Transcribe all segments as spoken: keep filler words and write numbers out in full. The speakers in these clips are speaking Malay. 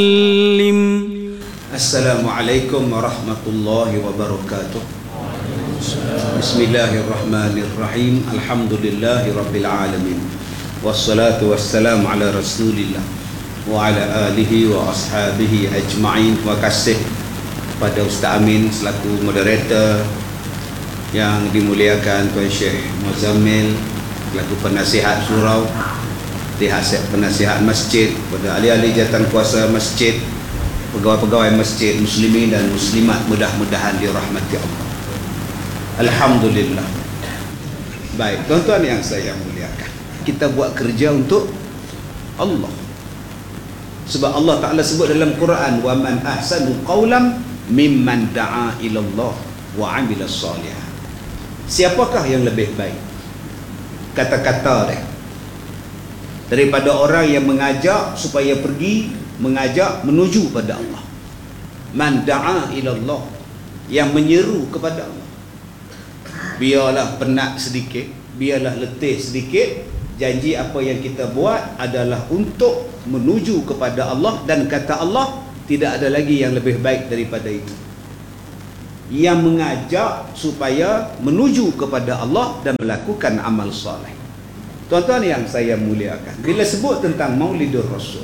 Assalamualaikum warahmatullahi wabarakatuh. Bismillahirrahmanirrahim. Alhamdulillahi rabbil alamin. Wassalatu wassalamu ala rasulillah wa ala alihi wa ashabihi ajma'in. Terima kasih pada Ustaz Amin selaku moderator, yang dimuliakan Tuan Syekh Muzammil selaku penasihat surau, penasihat masjid, pada ahli-ahli jawatan kuasa masjid, pegawai-pegawai masjid, muslimin dan muslimat, mudah-mudahan dirahmati Allah. Alhamdulillah. Baik, tuan-tuan yang saya muliakan, kita buat kerja untuk Allah. Sebab Allah Ta'ala sebut dalam Quran, wa man ahsanu qawlam mimman da'a ilallah wa amila salihah. Siapakah yang lebih baik kata-kata dia daripada orang yang mengajak supaya pergi, mengajak menuju pada Allah. Man da'a ilallah, yang menyeru kepada Allah. Biarlah penat sedikit, biarlah letih sedikit, janji apa yang kita buat adalah untuk menuju kepada Allah, dan kata Allah tidak ada lagi yang lebih baik daripada itu. Yang mengajak supaya menuju kepada Allah dan melakukan amal soleh. Tuan-tuan yang saya muliakan, bila sebut tentang Maulidur Rasul,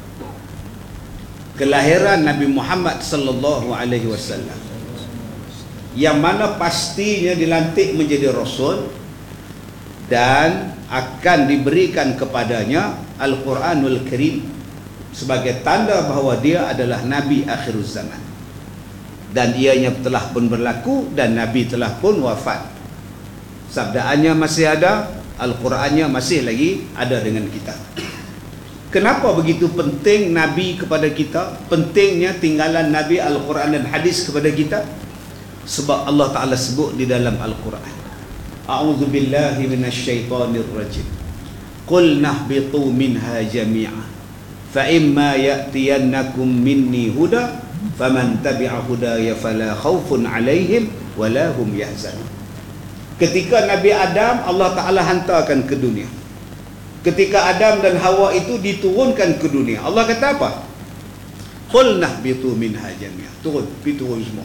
kelahiran Nabi Muhammad sallallahu alaihi wasallam, yang mana pastinya dilantik menjadi Rasul dan akan diberikan kepadanya Al-Quranul Karim sebagai tanda bahawa dia adalah Nabi akhir zaman, dan ianya telah pun berlaku dan Nabi telah pun wafat. Sabdaannya masih ada, Al-Qurannya masih lagi ada dengan kita. Kenapa begitu penting Nabi kepada kita? Pentingnya tinggalan Nabi, Al-Quran dan hadis kepada kita? Sebab Allah Ta'ala sebut di dalam Al-Quran, A'udzu billahi minasyaitonir rajim. Qul nahbitu minha jami'a fa imma ya'tiyannakum minni huda faman tabi'a hudaya fala khaufun 'alaihim wala hum yahzanun. Ketika Nabi Adam, Allah Ta'ala hantarkan ke dunia. Ketika Adam dan Hawa itu diturunkan ke dunia, Allah kata apa? Qul nahbitu minha jami'a. Turun, pergi turun semua.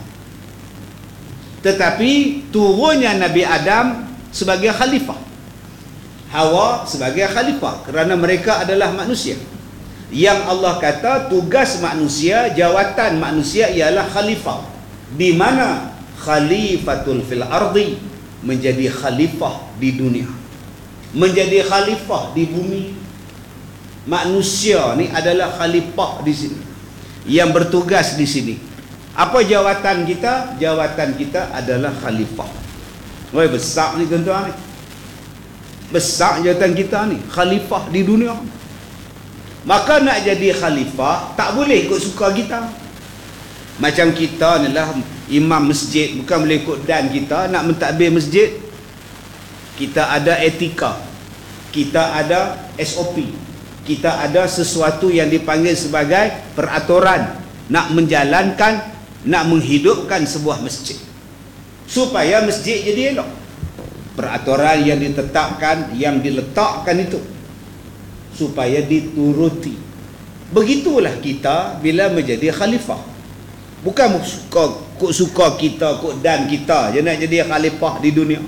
Tetapi turunnya Nabi Adam sebagai khalifah, Hawa sebagai khalifah, kerana mereka adalah manusia. Yang Allah kata tugas manusia, jawatan manusia ialah khalifah. Di mana khalifatul fil ardi, menjadi khalifah di dunia, menjadi khalifah di bumi. Manusia ni adalah khalifah di sini, yang bertugas di sini. Apa jawatan kita? Jawatan kita adalah khalifah. Woi, besar ni tuan-tuan ni. Besar jawatan kita ni, khalifah di dunia. Maka nak jadi khalifah tak boleh ikut suka kita. Macam kita ni lah imam masjid, bukan boleh ikut dan kita nak mentadbir masjid. Kita ada etika, kita ada S O P, kita ada sesuatu yang dipanggil sebagai peraturan nak menjalankan, nak menghidupkan sebuah masjid supaya masjid jadi elok. Peraturan yang ditetapkan, yang diletakkan itu supaya dituruti. Begitulah kita bila menjadi khalifah. Bukan suka, kok suka kita, kok dan kita je nak jadi khalifah di dunia.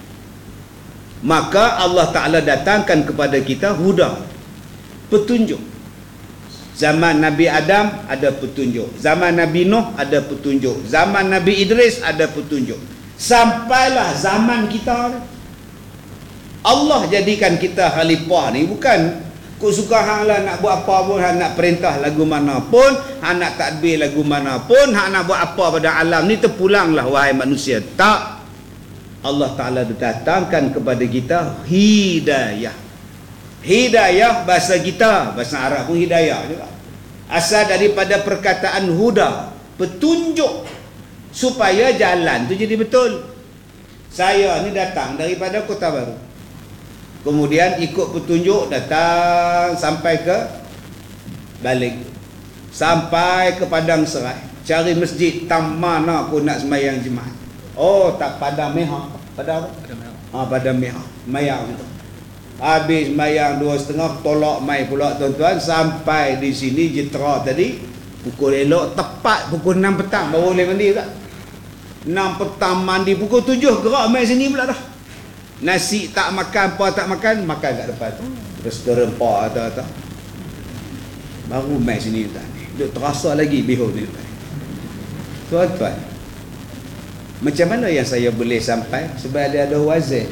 Maka Allah Ta'ala datangkan kepada kita huda, petunjuk. Zaman Nabi Adam ada petunjuk, zaman Nabi Nuh ada petunjuk, zaman Nabi Idris ada petunjuk, sampailah zaman kita. Allah jadikan kita khalifah ni bukan kau suka hang lah nak buat apa pun, hang nak perintah lagu mana pun, hang nak takbir lagu mana pun, hang nak buat apa pada alam ni, terpulanglah wahai manusia. Tak. Allah Ta'ala datangkan kepada kita hidayah. Hidayah bahasa kita, bahasa Arab pun hidayah juga. Asal daripada perkataan huda, petunjuk, supaya jalan tu jadi betul. Saya ni datang daripada Kota Baru, kemudian ikut petunjuk datang sampai ke balik, sampai ke Padang Serai, cari masjid tam mana aku nak sembahyang jemaah. Oh, tak Padang Mehah, Padang apa? Padang Mehah. Ah, Padang Mehah, mayang itu. Habis sembahyang dua setengah, tolak mai pula tuan-tuan, sampai di sini Jitra tadi, Pukul elok tepat pukul enam petang baru boleh mandi tak? enam petang mandi, pukul tujuh gerak main sini pula dah. Nasi tak makan, apa tak makan, makan kat depan tu. Restoran pa atau-atau. Baru main sini tak ni. Duk terasa lagi bihun ni. Tuan-tuan, macam mana yang saya boleh sampai? Sebab dia ada wazir.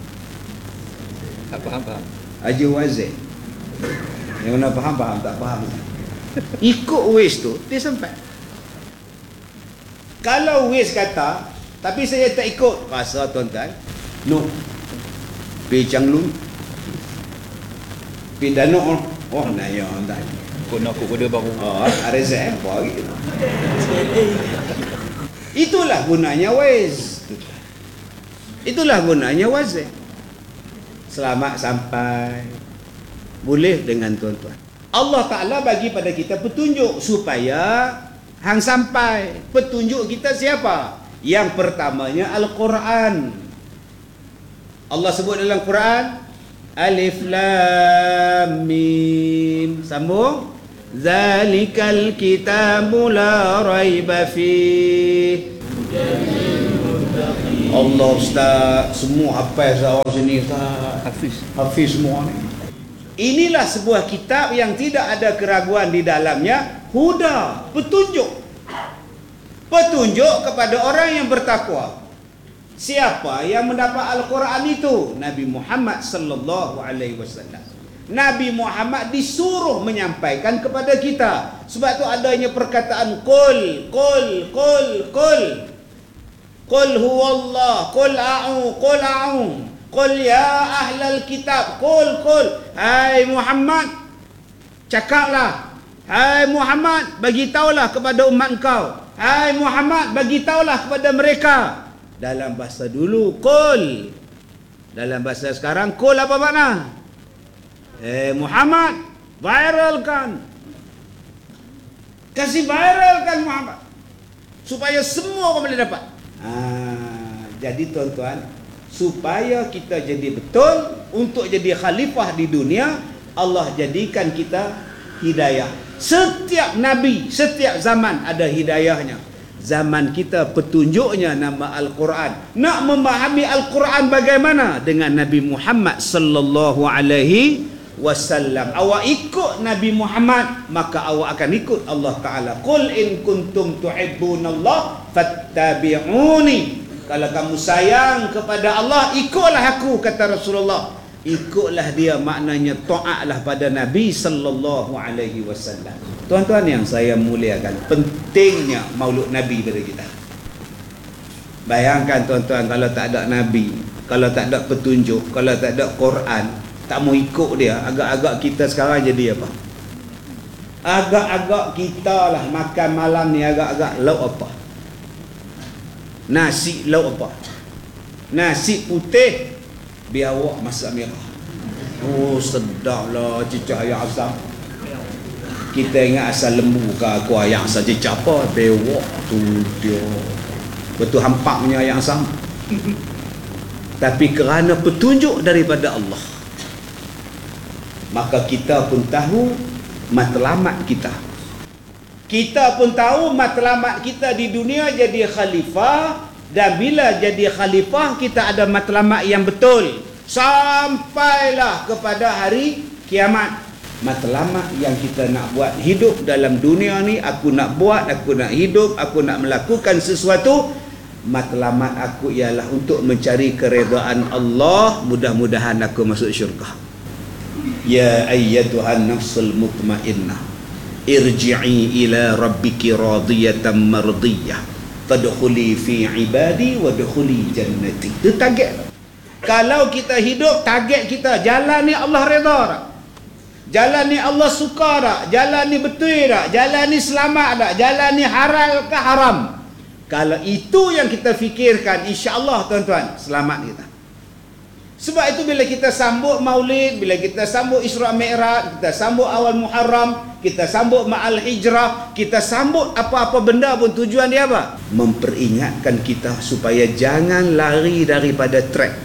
Tak faham-faham. Haji wazir. Yang mana faham-faham, tak faham. Ikut ways tu, dia sampai. Kalau ways kata, tapi saya tak ikut, rasa tuan-tuan, no. Pergi Changlun. Pergi Danok. Oh, nak ya, tak. Kau nak kau kode baru. Oh, R Z apa gitu. Itulah gunanya ways. Itulah gunanya wazir. Selamat sampai. Boleh dengan tuan-tuan. Allah Ta'ala bagi pada kita petunjuk supaya hang sampai. Petunjuk kita siapa? Yang pertamanya Al-Quran. Allah sebut dalam Quran, Alif Lam Mim. Sambung. Zalikal kitabu la raiba fih. Allah Ustaz, semua hafal seorang sini Ustaz. Hafiz. Hafiz semua ni. Inilah sebuah kitab yang tidak ada keraguan di dalamnya, huda, petunjuk. Petunjuk kepada orang yang bertakwa. Siapa yang mendapat Al-Quran itu? Nabi Muhammad sallallahu alaihi wasallam. Nabi Muhammad disuruh menyampaikan kepada kita. Sebab tu adanya perkataan qul, qul, qul, qul. Qul huwallah, qul a'u, qul a'u. Qul ya ahlal kitab, qul, qul. Hai Muhammad, cakaplah. Hai Muhammad, bagi tahulah kepada umat engkau. Hai Muhammad, bagi tahulah kepada mereka. Dalam bahasa dulu, qul. Dalam bahasa sekarang, qul apa makna? Eh Muhammad, viralkan. Kasih viralkan Muhammad. Supaya semua orang boleh dapat. Ha, jadi tuan-tuan, supaya kita jadi betul untuk jadi khalifah di dunia, Allah jadikan kita hidayah. Setiap nabi, setiap zaman ada hidayahnya. Zaman kita petunjuknya nama Al-Quran. Nak memahami Al-Quran bagaimana? Dengan Nabi Muhammad sallallahu alaihi wasallam. Awak ikut Nabi Muhammad, maka awak akan ikut Allah Ta'ala. Qul in kuntum tuhibbunallah fattabi'uni. Kalau kamu sayang kepada Allah, ikutlah aku, kata Rasulullah. Ikutlah dia, maknanya taatlah pada Nabi sallallahu alaihi wasallam. Tuan-tuan yang saya muliakan, pentingnya maulud Nabi pada kita. Bayangkan tuan-tuan, kalau tak ada Nabi, kalau tak ada petunjuk, kalau tak ada Quran, tak mau ikut dia, agak-agak kita sekarang jadi apa? Agak-agak kita lah makan malam ni agak-agak lauk apa? Nasi lauk apa? Nasi putih biawak masak merah. Oh sedap lah cicak ayam asam. Kita ingat asal lembu ke aku ayam asam cicak apa? Biawak tu dia. Betul hampaknya ayam asam. Tapi kerana petunjuk daripada Allah, maka kita pun tahu matlamat kita. Kita pun tahu matlamat kita di dunia jadi khalifah. Dan bila jadi khalifah, kita ada matlamat yang betul. Sampailah kepada hari kiamat. Matlamat yang kita nak buat hidup dalam dunia ni, aku nak buat, aku nak hidup, aku nak melakukan sesuatu. Matlamat aku ialah untuk mencari keredaan Allah. Mudah-mudahan aku masuk syurga. Ya ayyatuhan nafsul mutmainnah, irji'i ila rabbiki radiyatan mardiyah, fadkhuli fi ibadi wadkhuli jannati. Itu target. Kalau kita hidup, target kita jalan ni Allah redha tak? Jalan ni Allah suka tak? Jalan ni betul tak? Jalan ni selamat tak? Jalan ni halal ke haram? Kalau itu yang kita fikirkan, insya-Allah tuan-tuan, selamat kita. Sebab itu bila kita sambut maulid, bila kita sambut Isra Mi'raj, kita sambut awal Muharram, kita sambut Ma'al Hijrah, kita sambut apa-apa benda pun, tujuan dia apa? Memperingatkan kita supaya jangan lari daripada track.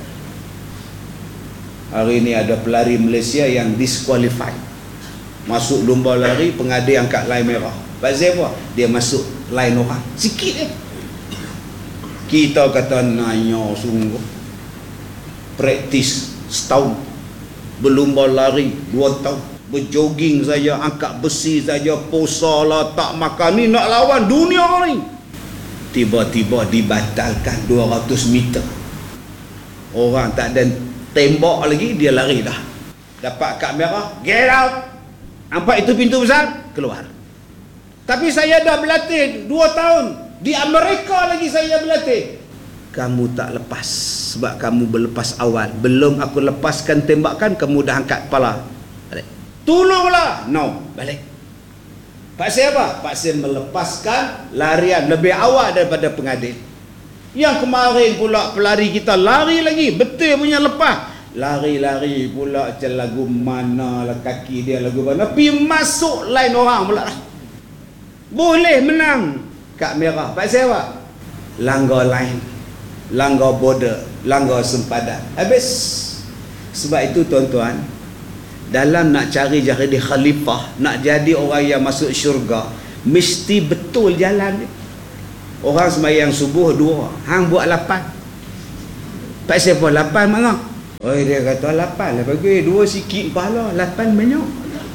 Hari ini ada pelari Malaysia yang disqualified. Masuk lomba lari, pengadil angkat lai merah. Pasal apa? Dia masuk lain orang. Sikit eh. Kita kata nanya sungguh. Praktis setahun. Berlumba lari dua tahun. Berjoging saja, angkat besi saja, puasa lah, tak makan. Ni nak lawan dunia ni. Tiba-tiba dibatalkan dua ratus meter. Orang tak ada tembak lagi, dia lari dah. Dapat kad merah, get out. Nampak itu pintu besar, keluar. Tapi saya dah berlatih dua tahun. Di Amerika lagi saya berlatih. Kamu tak lepas sebab kamu berlepas awal. Belum aku lepaskan tembakan, kamu dah angkat kepala. Balik. Tolonglah. No, balik. Pasal apa? Pasal melepaskan larian lebih awal daripada pengadil. Yang kemarin pula pelari kita lari lagi, betul punya lepas. Lari-lari pula macam lagu mana lah, kaki dia lagu mana, pergi masuk line orang pula lah. Boleh menang kad merah. Pasal apa? Langgar line, langgar border, langgar sempadan. Habis. Sebab itu tuan-tuan, dalam nak cari jadi khalifah, nak jadi orang yang masuk syurga, mesti betul jalan dia. Orang sembahyang subuh dua, hang buat lapan. Pasal apa lapan mana? Oh, dia kata lapan lah bagi, dua sikit pahala, lapan banyak.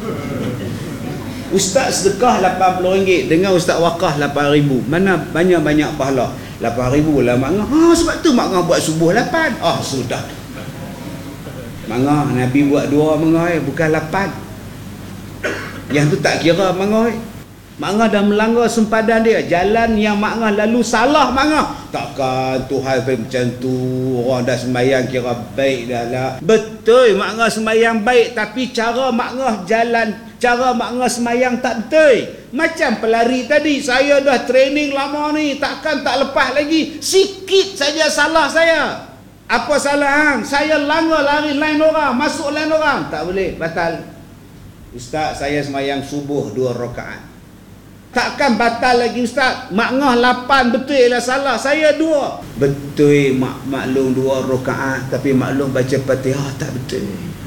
Ustaz sedekah lapan puluh ringgit, dengan ustaz wakaf lapan ribu. Mana banyak-banyak pahala? lapan ribu lah mak ngah. Ha, sebab tu mak ngah buat subuh lapan. Ah, sudah. Mak ngah, Nabi buat dua mak ngah, bukan lapan. Yang tu tak kira mak ngah. Mak ngah dah melanggar sempadan dia. Jalan yang mak ngah lalu salah mak ngah. Takkan Tuhan macam tu, orang dah sembahyang kira baik dah lah. Betul mak ngah sembahyang baik, tapi cara mak ngah jalan, cara mak ngah sembahyang tak betul. Macam pelari tadi, saya dah training lama ni, takkan tak lepas lagi. Sikit saja salah saya. Apa salah hang? Saya langgar lari lain orang, masuk lain orang. Tak boleh, batal. Ustaz, saya sembahyang subuh dua rakaat. Takkan batal lagi ustaz. Mak ngah lapan betul lah salah, saya dua. Betul mak maklum dua rakaat, tapi maklum baca Fatihah tak betul.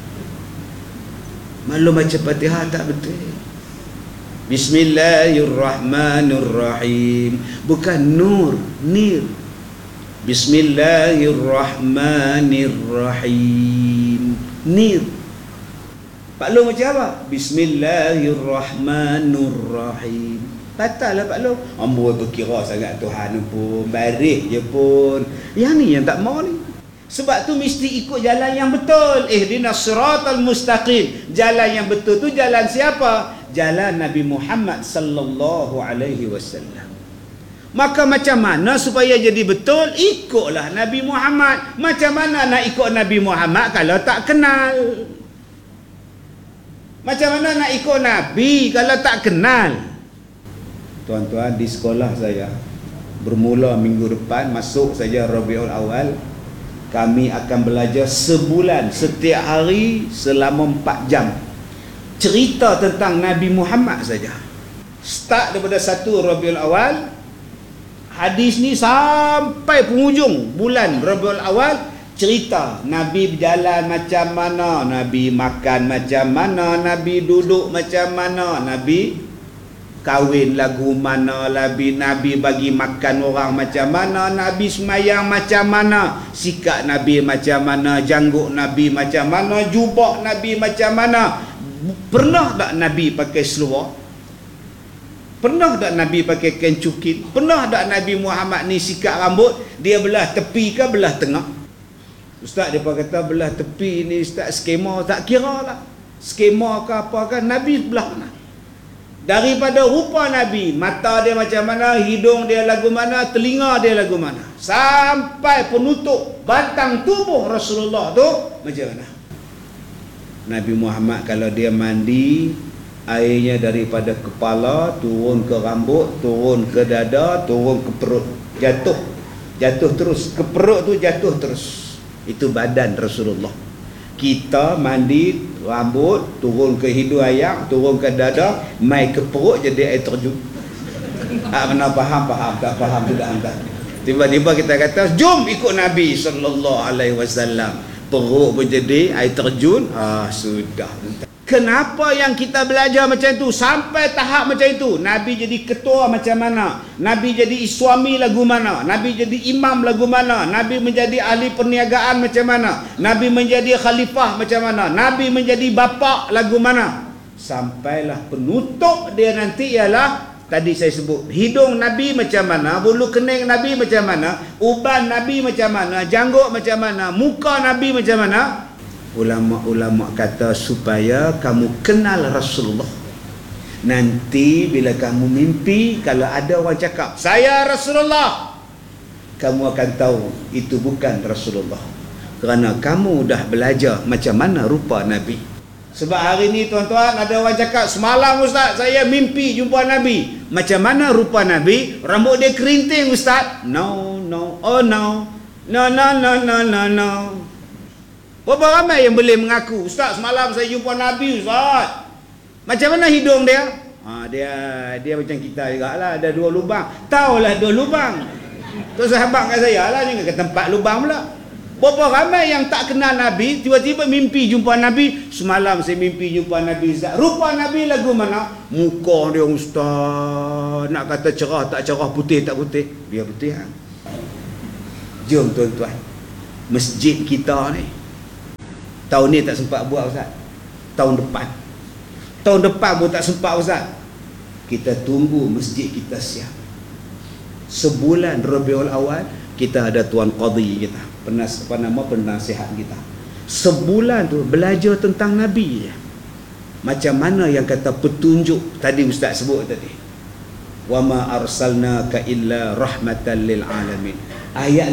Maklum baca Fatihah tak betul. Bismillahirrahmanirrahim. Bukan nur, nir. Bismillahirrahmanirrahim. Nir. Pak Long macam apa? Bismillahirrahmanirrahim. Batal lah Pak Long. Amboi berkira sangat Tuhan pun, barik je pun. Yang ni yang tak mau ni. Sebab tu mesti ikut jalan yang betul. Ihdinas siratal mustaqim. Jalan yang betul tu jalan siapa? Jalan Nabi Muhammad sallallahu alaihi wasallam. Maka macam mana supaya jadi betul? Ikutlah Nabi Muhammad. Macam mana nak ikut Nabi Muhammad kalau tak kenal? Macam mana nak ikut Nabi kalau tak kenal? Tuan-tuan, di sekolah saya, bermula minggu depan, masuk saja Rabiul Awal, kami akan belajar sebulan, setiap hari selama empat jam. Cerita tentang Nabi Muhammad saja. Start daripada satu Rabiul Awal, hadis ni sampai penghujung bulan Rabiul Awal. Cerita Nabi berjalan macam mana, Nabi makan macam mana, Nabi duduk macam mana, Nabi kahwin lagu mana, Nabi Nabi bagi makan orang macam mana, Nabi semayang macam mana, sikap Nabi macam mana, janggut Nabi macam mana, jubah Nabi macam mana. Pernah tak Nabi pakai seluar? Pernah tak Nabi pakai kain cukin? Pernah tak Nabi Muhammad ni sikat rambut, dia belah tepi ke belah tengah? Ustaz dia kata belah tepi ni ustaz skema, tak kira lah skema ke apa kan, Nabi belah mana? Daripada rupa Nabi, mata dia macam mana, hidung dia lagu mana, telinga dia lagu mana, sampai penutup batang tubuh Rasulullah tu macam mana. Nabi Muhammad kalau dia mandi, airnya daripada kepala turun ke rambut, turun ke dada, turun ke perut, jatuh jatuh terus ke perut tu, jatuh terus. Itu badan Rasulullah. Kita mandi, rambut turun ke hidung ayam, turun ke dada, mai ke perut jadi air terjun. Ah, mana faham faham, tak faham tidak hantar. Tiba-tiba kita kata jom ikut Nabi sallallahu alaihi wasallam, perut pun jadi air terjun. Ah, sudah. Kenapa yang kita belajar macam itu sampai tahap macam itu? Nabi jadi ketua macam mana? Nabi jadi suami lagu mana? Nabi jadi imam lagu mana? Nabi menjadi ahli perniagaan macam mana? Nabi menjadi khalifah macam mana? Nabi menjadi bapa lagu mana? Sampailah penutup dia nanti ialah tadi saya sebut, hidung Nabi macam mana, bulu kening Nabi macam mana, uban Nabi macam mana, janggut macam mana, muka Nabi macam mana. Ulama-ulama kata supaya kamu kenal Rasulullah. Nanti bila kamu mimpi, kalau ada orang cakap saya Rasulullah, kamu akan tahu itu bukan Rasulullah, kerana kamu dah belajar macam mana rupa Nabi. Sebab hari ni tuan-tuan ada orang cakap, semalam Ustaz saya mimpi jumpa Nabi. Macam mana rupa Nabi? Rambut dia kerinting Ustaz. No, no, oh no. No, no, no, no, no, no. Berapa ramai yang boleh mengaku, Ustaz semalam saya jumpa Nabi Ustaz. Macam mana hidung dia? Ha, dia dia macam kita juga lah, ada dua lubang. Tahulah dua lubang. Tu sahabat kat saya lah, ni ke tempat lubang pula. Berapa ramai yang tak kenal Nabi, tiba-tiba mimpi jumpa Nabi. Semalam saya mimpi jumpa Nabi Ustaz. Rupa Nabi lagu mana? Muka dia Ustaz, nak kata cerah tak cerah, putih tak putih, biar putih ha? Jom tuan-tuan, masjid kita ni tahun ni tak sempat buat Ustaz, tahun depan tahun depan pun tak sempat Ustaz. Kita tunggu masjid kita siap. Sebulan Rabiul Awal kita ada tuan qadhi kita, penas apa nama penasihat kita. Sebulan tu belajar tentang Nabi. Macam mana yang kata petunjuk tadi Ustaz sebut tadi. Wa ma arsalnaka illa rahmatan lil alamin. Ayat